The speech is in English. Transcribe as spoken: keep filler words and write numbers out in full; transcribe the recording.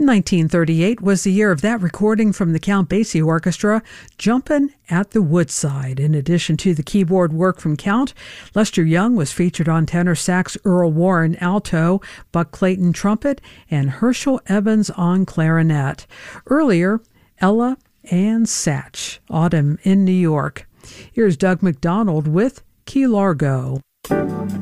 nineteen thirty-eight was the year of that recording from the Count Basie Orchestra, Jumpin' at the Woodside. In addition to the keyboard work from Count, Lester Young was featured on tenor sax, Earl Warren alto, Buck Clayton trumpet, and Herschel Evans on clarinet. Earlier, Ella and Satch, Autumn in New York. Here's Doug McDonald with Key Largo.